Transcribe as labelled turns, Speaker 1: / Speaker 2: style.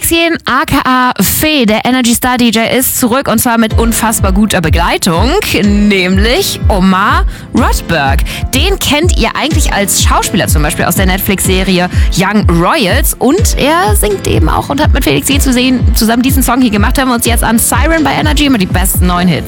Speaker 1: Felix Jähn, aka Fee, der Energy Star DJ, ist zurück und zwar mit unfassbar guter Begleitung, nämlich Omar Rodberg. Den kennt ihr eigentlich als Schauspieler zum Beispiel aus der Netflix-Serie Young Royals und er singt eben auch und hat mit Felix Jähn zusammen diesen Song hier gemacht. Hören wir uns jetzt an Siren bei Energy mit die besten neuen Hits.